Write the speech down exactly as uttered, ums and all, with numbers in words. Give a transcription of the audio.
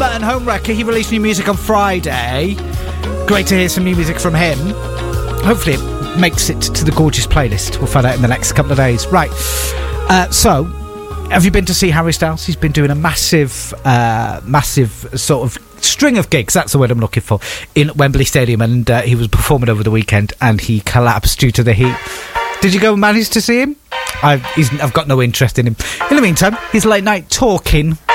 and Homewrecker. He released new music on Friday. Great to hear some new music from him. Hopefully it makes it to the gorgeous playlist. We'll find out in the next couple of days. Right, uh, so have you been to see Harry Styles? He's been doing a massive, uh, massive sort of string of gigs, that's the word I'm looking for, in Wembley Stadium, and uh, he was performing over the weekend and he collapsed due to the heat. Did you go and manage to see him? I've, he's, I've got no interest in him. In the meantime, his late night talking